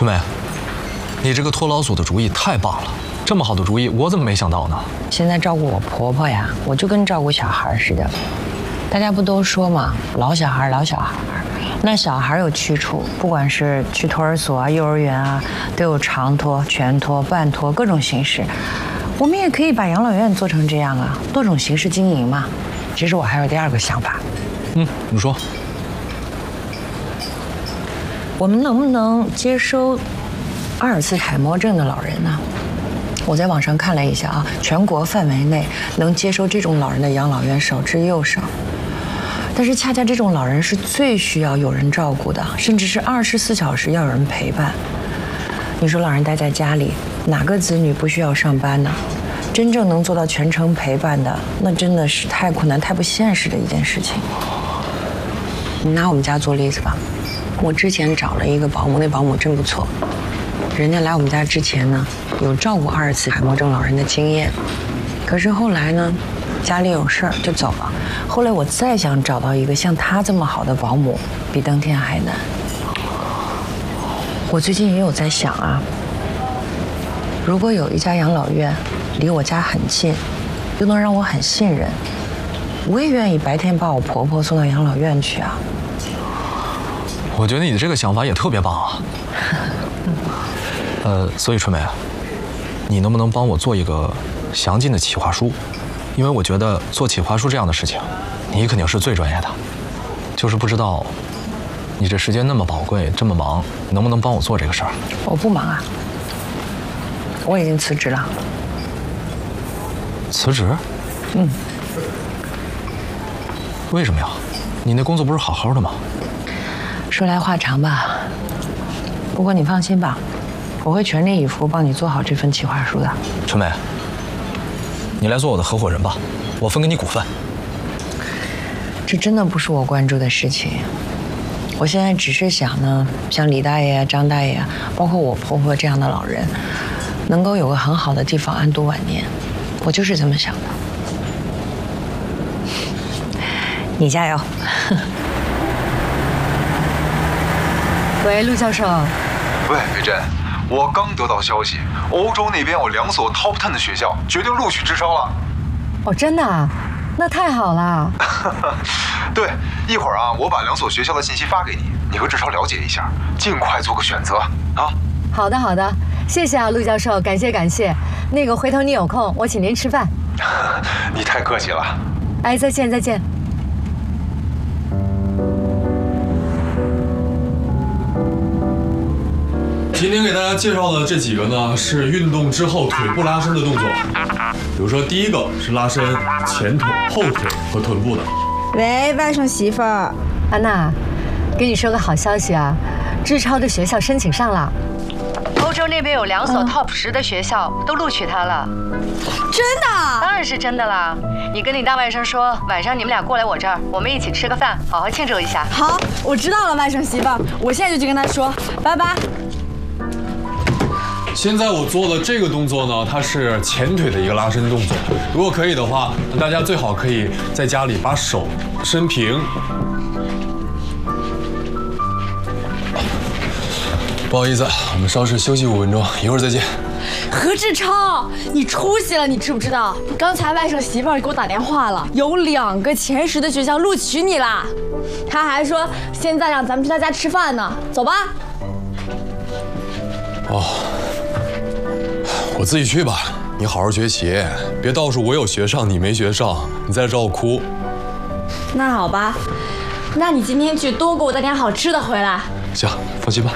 春梅，你这个托老鼠的主意太棒了，这么好的主意我怎么没想到呢？ 现在照顾我婆婆呀，我就跟照顾小孩似的。大家不都说嘛，老小孩老小孩。那小孩有去处，不管是去托儿所啊、幼儿园啊，都有长托、全托、半托各种形式。我们也可以把养老院做成这样啊，多种形式经营嘛。其实我还有第二个想法。 你说。 我们能不能接收阿尔茨海默症的老人呢？我在网上看了一下啊，全国范围内能接收这种老人的养老院少之又少。但是恰恰这种老人是最需要有人照顾的，甚至是24小时要有人陪伴。你说老人待在家里，哪个子女不需要上班呢？真正能做到全程陪伴的，那真的是太困难、太不现实的一件事情。你拿我们家做例子吧，我之前找了一个保姆，那保姆真不错。人家来我们家之前呢，有照顾阿尔茨海默症老人的经验，可是后来呢，家里有事儿就走了。后来我再想找到一个像她这么好的保姆，比登天还难。我最近也有在想啊，如果有一家养老院离我家很近，又能让我很信任，我也愿意白天把我婆婆送到养老院去啊。 我觉得你的这个想法也特别棒啊。所以春梅，你能不能帮我做一个详尽的企划书？因为我觉得做企划书这样的事情，你肯定是最专业的。就是不知道，你这时间那么宝贵，这么忙，能不能帮我做这个事儿？ 我不忙啊，我已经辞职了。 辞职？为什么呀？你那工作不是好好的吗？ 说来话长吧，不过你放心吧，我会全力以赴帮你做好这份企划书的。 春梅，你来做我的合伙人吧，我分给你股份。 这真的不是我关注的事情，我现在只是想呢，像李大爷、张大爷，包括我婆婆这样的老人，能够有个很好的地方安度晚年，我就是这么想的。你加油！ 喂，陆教授。 喂，裴真，我刚得到消息，欧洲那边有2所 Top 10的学校决定录取直招了。 哦，真的啊？那太好了。 对，一会儿啊，我把2所学校的信息发给你，你和志超了解一下，尽快做个选择啊。 好的，好的，谢谢啊，陆教授，感谢感谢。那个，回头你有空，我请您吃饭。 你太客气了。 哎，再见，再见。 今天给大家介绍的这几个呢，是运动之后腿部拉伸的动作。比如说，第一个是拉伸前腿、后腿和臀部的。 喂，外甥媳妇儿， 安娜，给你说个好消息啊，志超的学校申请上了，欧洲那边有2所 Top 10的学校都录取他了。 真的？ 当然是真的啦！你跟你大外甥说，晚上你们俩过来我这儿，我们一起吃个饭，好好庆祝一下。 好，我知道了，外甥媳妇儿，我现在就去跟他说，拜拜。 现在我做的这个动作呢，它是前腿的一个拉伸动作。如果可以的话，大家最好可以在家里把手伸平。不好意思，我们稍事休息5分钟，一会儿再见。 何志超，你出息了，你知不知道？刚才外甥媳妇儿给我打电话了，有2个前10的学校录取你啦。他还说现在让咱们去他家吃饭呢，走吧。 哦，我自己去吧。你好好学习，别到时候我有学上你没学上，你再找我哭。 那好吧，那你今天去多给我带点好吃的回来。 行，放心吧。